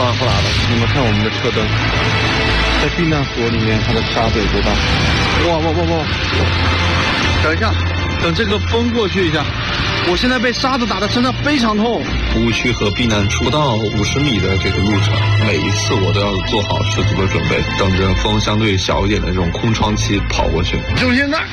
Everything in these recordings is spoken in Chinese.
哗哗啦的。你们看我们的车灯，在避难所里面，它的沙子有多大？哇！等一下，等这个风过去一下，我现在被沙子打的身上非常痛。 服务区和避难处不到50米的这个路程，每一次我都要做好十足的准备，等着风相对小一点的这种空窗期跑过去。 就现在，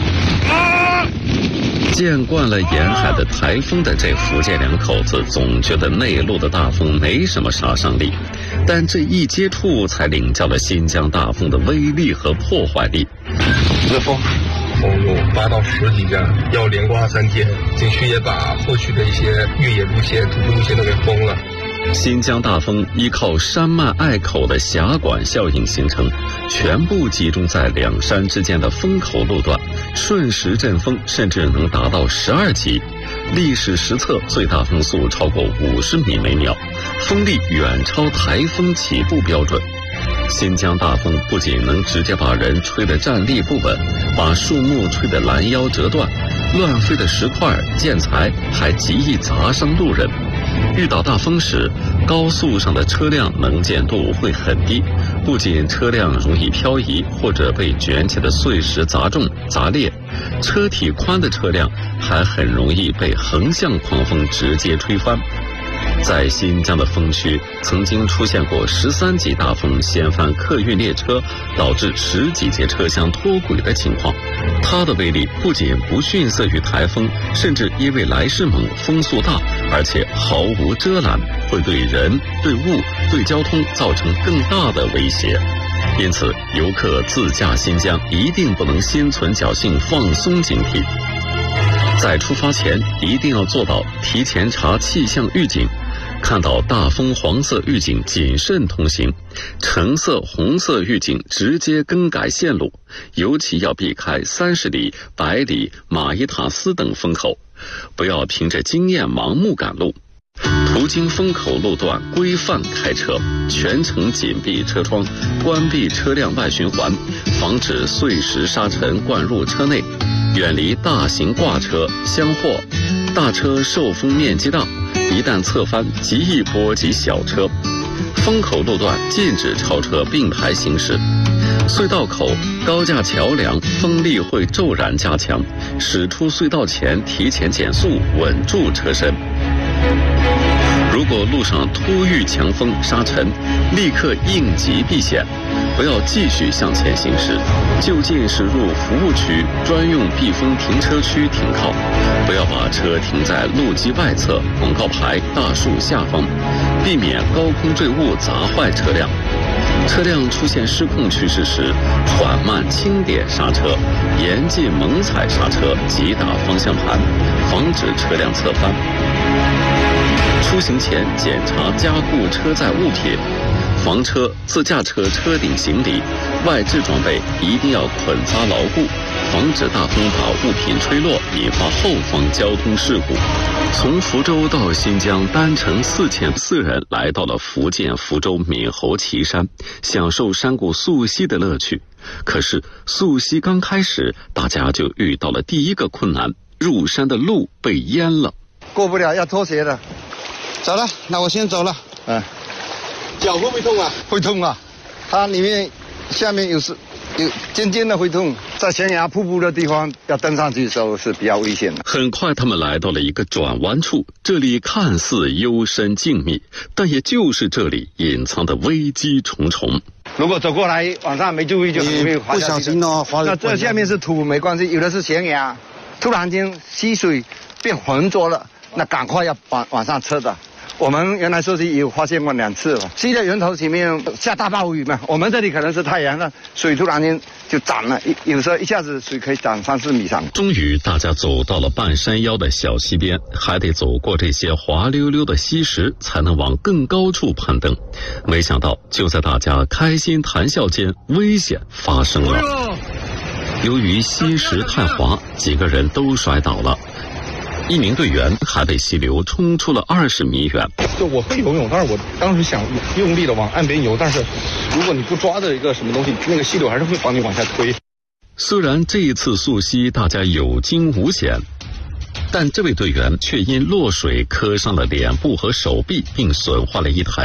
见惯了沿海的台风的这福建两口子，总觉得内陆的大风没什么杀伤力，但这一接触才领教了新疆大风的威力和破坏力。 这风有8到10级这样，要连刮3天。景区也把后续的一些越野路线、徒步路线都给封了。 新疆大风依靠山脉隘口的峡管效应形成，全部集中在两山之间的风口路段，瞬时阵风甚至能达到12级，历史实测最大风速超过50米每秒，风力远超台风起步标准。新疆大风不仅能直接把人吹得站立不稳，把树木吹得拦腰折断，乱飞的石块、建材还极易砸伤路人。遇到大风时，高速上的车辆能见度会很低，不仅车辆容易漂移或者被卷起的碎石砸中砸裂，车体宽的车辆还很容易被横向狂风直接吹翻。在新疆的风区，曾经出现过13级大风掀翻客运列车，导致10几节车厢脱轨的情况。它的威力不仅不逊色于台风，甚至因为来势猛、风速大，而且毫无遮拦，会对人、对物、对交通造成更大的威胁。因此，游客自驾新疆一定不能心存侥幸、放松警惕。在出发前一定要做到提前查气象预警，看到大风黄色预警谨慎通行，橙色红色预警直接更改线路，尤其要避开30里、100里、马依塔斯等风口，不要凭着经验盲目赶路。途经风口路段规范开车，全程紧闭车窗，关闭车辆外循环，防止碎石沙尘灌入车内，远离大型挂车、厢货。大车受风面积大，一旦侧翻极易波及小车。风口路段禁止超车并排行驶。隧道口、高架桥梁风力会骤然加强，驶出隧道前提前减速，稳住车身。如果路上突遇强风沙尘，立刻应急避险，不要继续向前行驶，就近驶入服务区、专用避风停车区停靠，不要把车停在路基外侧、广告牌、大树下方，避免高空坠物砸坏车辆。车辆出现失控趋势时，缓慢轻点刹车，严禁猛踩刹车，急打方向盘，防止车辆侧翻。出行前检查加固车载物品，房车、自驾车车顶行李、外置装备一定要捆扎牢固，防止大风把物品吹落，引发后方交通事故。从福州到新疆，单程4004人来到了福建福州闽侯岐山，享受山谷溯溪的乐趣。可是溯溪刚开始，大家就遇到了第一个困难，入山的路被淹了。 过不了，要脱鞋的。走了，那我先走了。 脚会不会痛啊？ 会痛啊，它里面下面有尖尖的会痛。在悬崖瀑布的地方要登上去的时候是比较危险的。 很快他们来到了一个转弯处，这里看似幽深静谧，但也就是这里隐藏的危机重重。 如果走过来往上没注意就很容易滑下去。不小心滑了。那这下面是土没关系，有的是悬崖，突然间溪水变浑浊了，那赶快要往上撤的。我们原来溯溪有发现过2次了，溪的源头前面下大暴雨嘛，我们这里可能是太阳了，水突然间就涨了，有时候一下子水可以涨3-4米上。 终于大家走到了半山腰的小溪边，还得走过这些滑溜溜的溪石，才能往更高处攀登。没想到就在大家开心谈笑间，危险发生了。由于溪石太滑，几个人都摔倒了。一名队员还被溪流冲出了20米远。 就我会游泳，但是我当时想用力的往岸边游，但是如果你不抓着一个什么东西，那个溪流还是会把你往下推。 虽然这一次溯溪大家有惊无险，但这位队员却因落水磕伤了脸部和手臂，并损坏了一台